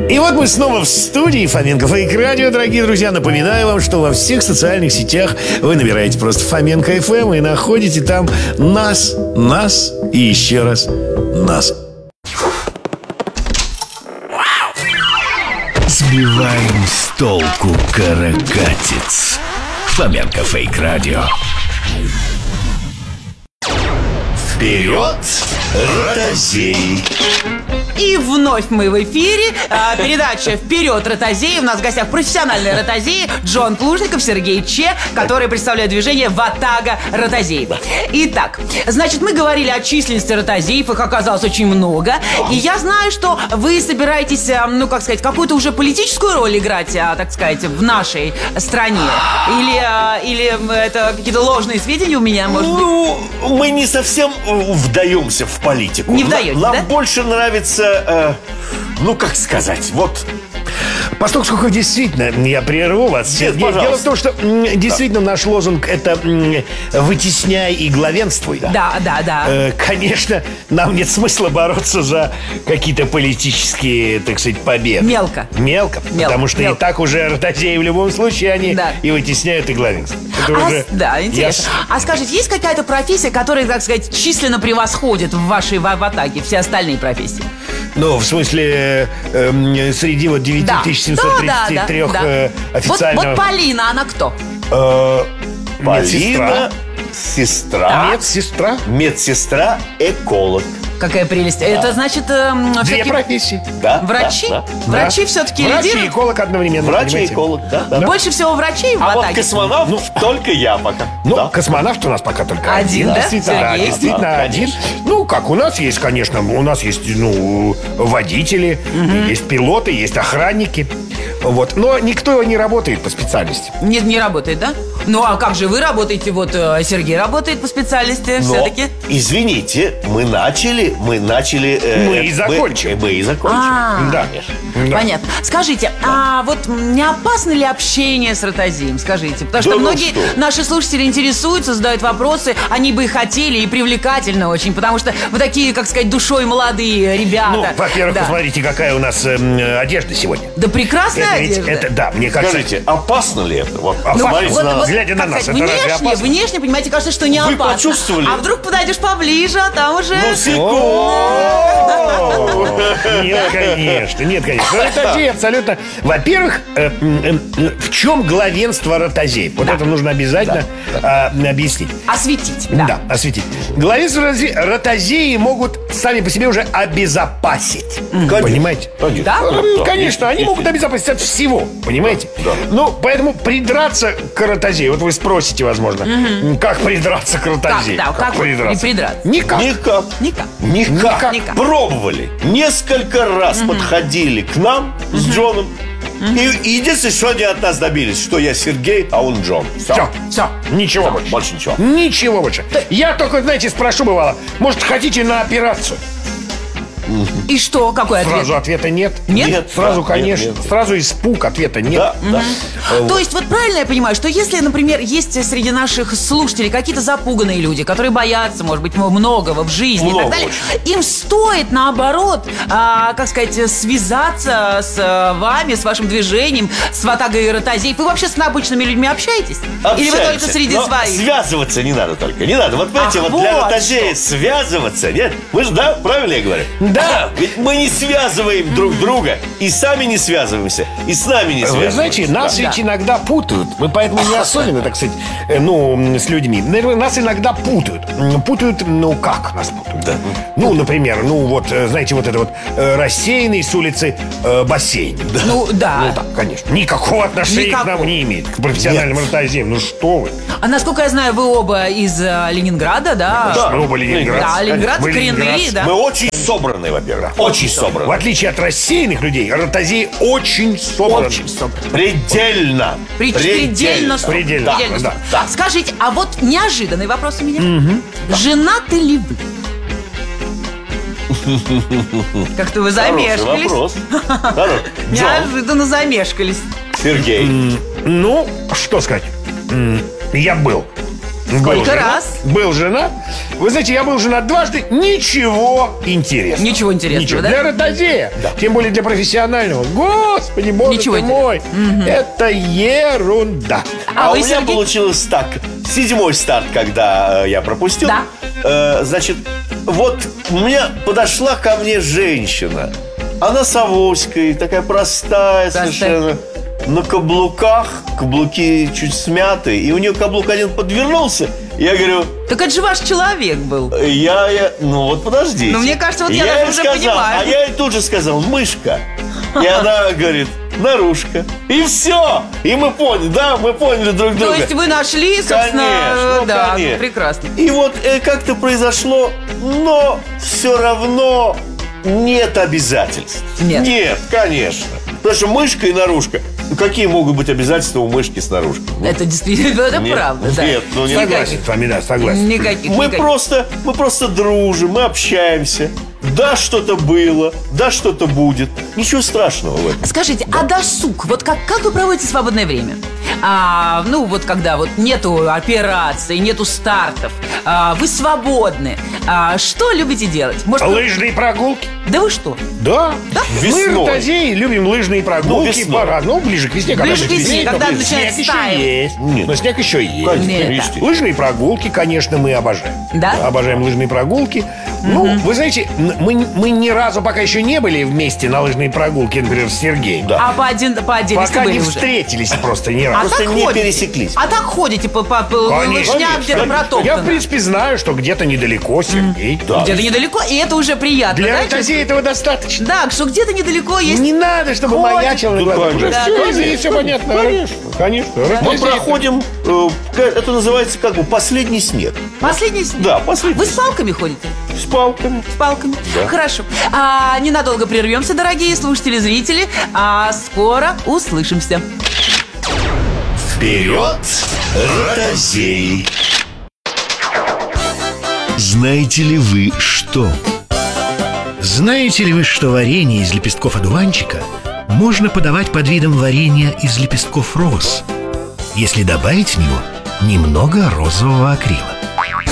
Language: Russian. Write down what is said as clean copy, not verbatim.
И вот мы снова в студии Фоменко Фейк Радио. Дорогие друзья, напоминаю вам, что во всех социальных сетях вы набираете просто Фоменко ФМ и находите там нас и еще раз нас. Сбиваем с толку каракатиц. Фоменко Фейк Радио. Вперед, ротозей! И вновь мы в эфире. Передача «Вперед, ротозеи». У нас в гостях профессиональные ротозеи Джон Плужников, Сергей Че, которые представляют движение «Ватага ротозеев». Итак, значит, мы говорили о численности ротозеев. Их оказалось очень много. И я знаю, что вы собираетесь, какую-то уже политическую роль играть, так сказать, в нашей стране. Или это какие-то ложные сведения у меня, может быть? Ну, мы не совсем вдаемся в политику. Не вдаетесь, Нам да? больше нравится, как сказать, вот... Поскольку действительно, я прерву вас, Сергей. пожалуйста. Дело в том, что действительно наш лозунг — это «вытесняй и главенствуй». Да. Конечно, нам нет смысла бороться за какие-то политические, так сказать, победы. Мелко. Потому что и так уже ротозеи в любом случае они и вытесняют, и главенствуют. Это интересно. А скажите, есть какая-то профессия, которая, так сказать, численно превосходит в вашей ватаге все остальные профефессии? Ну, в смысле, среди вот 9733 официальных... Вот Полина, она кто? Полина, сестра. Медсестра, эколог. Какая прелесть. Это значит... Две профессии. Да. Врачи? Да. Врачи все-таки Врач и лидируют? эколог одновременно. Врач и понимаете? эколог, да. Больше всего врачей в А вот Ватаге? космонавт только я пока. Космонавт у нас пока только Один, да? Действительно, Сергей? действительно один. конечно. Ну, как у нас есть, конечно, водители, есть пилоты, есть охранники. Вот. Но никто не работает по специальности. Нет, не работает, да? Ну, а как же вы работаете? Вот Сергей работает по специальности Но, все-таки. извините, мы начали... Мы и закончим. Мы и закончим. Да. Конечно. Понятно. Скажите, а вот не опасно ли общение с ротозеем? Скажите, потому что Да ну многие что? наши слушатели интересуются, задают вопросы, они бы и хотели, и привлекательно очень, потому что вы такие, как сказать, душой молодые ребята. Ну, во-первых, Да. посмотрите, какая у нас одежда сегодня. Да прекрасная одежда. Мне кажется... Скажите, опасно ли это? Вот, Ну, смотрите на нас. глядя на как нас, сказать, это разве опасно? внешне, понимаете, кажется, что не Вы опасно. почувствовали? А вдруг подойдешь поближе, а там уже... Нет, конечно. Ротозей абсолютно... Во-первых, в чем главенство ротозеев? Вот это нужно обязательно объяснить. Осветить. Да, осветить. Главенство ротозеи могут сами по себе уже обезопасить. Понимаете? Да? Конечно, они могут обезопасить от всего. Понимаете? Да. Ну, поэтому придраться к ротозею. Вот вы спросите, возможно, как придраться к ротозею? Как придраться? Никак. Никак. Пробовали. Несколько раз подходили к нам с Джоном. И единственное, что они от нас добились, что я Сергей, а он Джон. Все. Ничего больше. Больше ничего. Ничего больше. Я только, знаете, спрошу бывало, может, хотите на операцию? И что? Какой ответ? Сразу ответа нет. Нет? Сразу, Да, конечно. нет. Сразу испуг, ответа нет. Да. То есть вот правильно я понимаю, что если, например, есть среди наших слушателей какие-то запуганные люди, которые боятся, может быть, многого в жизни и так далее, им стоит, наоборот, связаться с вами, с вашим движением, с Ватагой ротозеев. Вы вообще с обычными людьми общаетесь? Или вы только среди Но своих? связываться не надо только. Не надо. Вот понимаете, Ах, вот для вот ротозея связываться, нет? Вы же, да, правильно я говорю? Да. Ведь мы не связываем друг друга. И сами не связываемся. И с нами не связываемся. Вы знаете, нас Да. ведь иногда путают. Мы поэтому не особенно, так сказать, с людьми. Наверное, нас иногда путают. Путают, как нас путают? Да. Ну, например, знаете, вот это вот рассеянный с улицы бассейн. Да. Ну, да. Ну, так, конечно. Никакого отношения к нам не имеет. К профессиональным ротозеям. Ну, что вы? А насколько я знаю, вы оба из Ленинграда, да? Да. Мы оба ленинградцы. Да, ленинградцы Вы коренные, ленинградцы. да? Мы очень собраны, во-первых. Очень В собраны. отличие от рассеянных людей, ротозеи очень собраны. Очень собраны. Предельно. Предельно собраны. Предельно, Предельно да. собраны. Скажите, а вот неожиданный вопрос у меня. Женаты ли вы? Как-то вы замешкались. Хороший вопрос. Джон, Неожиданно замешкались. Сергей. Ну, что сказать? Я был. Сколько раз? Был женат. Вы знаете, я был женат дважды. Ничего интересного. Ничего интересного, Ничего. да? Для ротозея, тем более для профессионального. Господи, боже Ничего ты мой. Это ерунда. А у вы, меня Сергей? получилось так. 7-й старт, когда я пропустил. Да. Значит, вот у меня подошла ко мне женщина. Она с авоськой, такая простая совершенно. На каблуках, каблуки чуть смяты, и у нее каблук один подвернулся. Я говорю, Так это же ваш человек был. ну вот подождите. Ну, мне кажется, вот я ей даже уже сказал, понимаю. А я ей тут же сказал, мышка. И она говорит, наружка. И все. И мы поняли друг друга. То есть вы нашли, собственно, Конечно, да, конечно. прекрасно. И вот как-то произошло, но все равно нет обязательств. Нет. Конечно. Потому что мышка и наружка. Ну, какие могут быть обязательства у мышки с наружкой? Это действительно, это Нет, правда, да. нет, ну, не Согласен с вами, да, согласен. Никаких. Мы просто дружим, мы общаемся. Да, что-то было, да, что-то будет. Ничего страшного в этом. Скажите, а досуг? Вот как вы проводите свободное время? Ну, вот когда вот нету операций, нету стартов, вы свободны. Что любите делать? Может, Лыжные прогулки. Да вы что? Да. Мы, Весной. ротозеи, любим лыжные прогулки. весной. Ближе к весне. когда Ближе к весне, снег, когда снег начинает еще стаивать. есть. Нет. Но снег еще есть. Конечно, Нет. естественно. Лыжные прогулки, конечно, мы обожаем. Да? Обожаем лыжные прогулки. Ну, вы знаете, мы ни разу пока еще не были вместе на лыжной прогулке, например, с Сергеем. Да. А по отдельности Пока были не уже? встретились просто ни разу. Просто так не ходите? пересеклись. А так ходите по Конечно, лыжням, где-то конечно. Я, протоптано? в принципе, знаю, что где-то недалеко Сергей. Да. Где-то недалеко, и это уже приятно, Для да? ротозея этого достаточно. Да, что где-то недалеко есть. Не надо, чтобы Ходит. маячил на Ну, глазах. конечно. Уже Да, все, конечно. здесь все понятно. Конечно. Мы Ротозей- проходим, это называется как бы последний снег. Последний снег. Да, последний Вы с палками ходите? с палками. С палками? Да. Хорошо. Ненадолго прервемся, дорогие слушатели, зрители. Скоро услышимся. Вперед, ротозей! Знаете ли вы что? Знаете ли вы, что варенье из лепестков одуванчика можно подавать под видом варенья из лепестков роз, если добавить в него немного розового акрила?